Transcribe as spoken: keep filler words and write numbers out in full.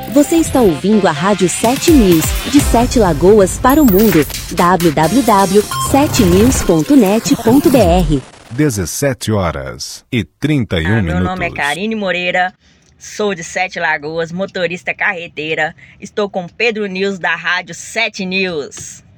Você está ouvindo a Rádio sete News, de Sete Lagoas para o mundo. w w w ponto sete news ponto net ponto b r. dezessete horas e trinta e um ah, minutos. Meu nome é Karine Moreira, sou de Sete Lagoas, motorista carreteira. Estou com Pedro News da Rádio sete News.